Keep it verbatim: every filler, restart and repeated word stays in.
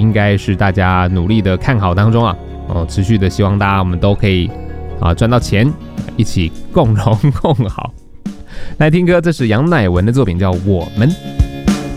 应该是大家努力的看好当中啊，哦，持续的希望大家我们都可以啊赚到钱，一起共荣共好。来听歌，这是杨乃文的作品叫《我们》。